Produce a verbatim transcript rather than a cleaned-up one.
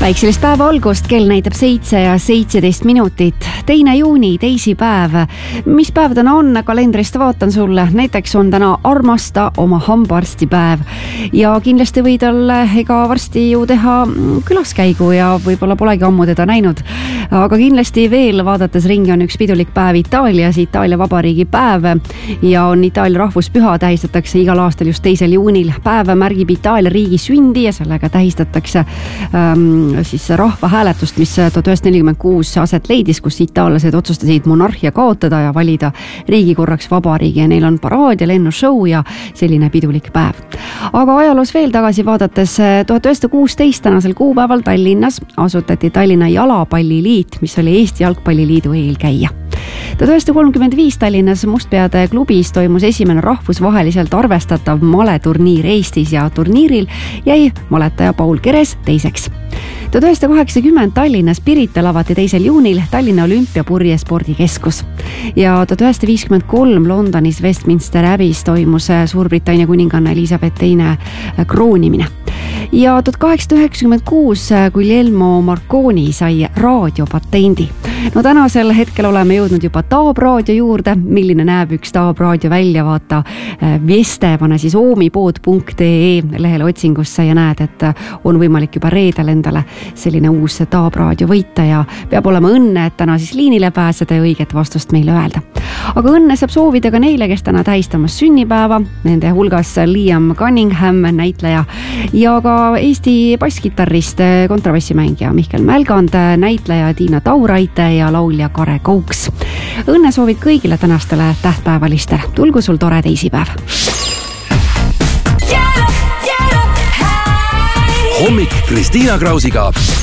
Väikselist päeva algust, kell näitab seitse ja seitseteist minutit. Teine juuni, teisipäev. Mis päev täna on? Kalendrist vaatan sulle. Näiteks on täna armasta oma hambaarstipäev. Ja kindlasti võid olla ega varsti ju teha külaskäigu ja võib-olla polegi ammu teda näinud. Aga kindlasti veel vaadates ringi on üks pidulik päev Itaalias, Itaalia vabariigi päev. Ja on Itaalia rahvuspüha, tähistatakse igal aastal just teisel juunil. Päev märgib Itaalia riigi sündi ja sellega tähistatakse ähm, siis rahvahääletust, mis tuhat üheksasada nelikümmend kuus aset leidis, kus itaallased otsustasid monarhia kaotada ja valida riigikorraks vabariigi ja neil on paraad ja lennushow ja selline pidulik päev. Aga ajaloos veel tagasi vaadates tuhat üheksasada kuusteist tänasel kuupäeval Tallinnas asutati Tallinna Jalapalliliit, mis oli Eesti Jalgpalliliidu eelkäija. tuhat üheksasada kolmkümmend viis Tallinnas Mustpeade klubis toimus esimene rahvusvaheliselt arvestatav maleturniir Eestis ja turniiril jäi maletaja Paul Keres teiseks. tuhat üheksasada kaheksakümmend Tallinnas Pirital avati teisel juunil Tallinna Olümpiapurje spordikeskus ja tuhat üheksasada viiskümmend kolm Londonis Westminster Abbeys toimus Suurbritannia kuninganna Elizabeth teine kroonimine. Ja tuhat kaheksasada üheksakümmend kuus Guglielmo Marconi sai raadiopatendi. No tänasel hetkel oleme jõudnud juba taabraadio juurde, milline näeb üks taabraadio välja, vaata Vieste, pane siis oomipood punkt ee lehele otsingusse ja näed, et on võimalik juba reedel endale selline uus taabraadio võita ja peab olema õnne, et täna siis liinile pääseda ja õiget vastust meile öelda. Aga õnne saab soovida ka neile, kes täna tähistamas sünnipäeva, nende hulgas Liam Cunningham, näitleja ja ka Eesti basskitarrist, kontrabassimängija Mihkel Mälgand, näitleja Tiina Tauraite ja laulja Kare Kauks. Õnne soovid kõigile tänastele tähtpäevalistele. Tulgu sul tore teisipäev. Hommik Kristiina Krausiga.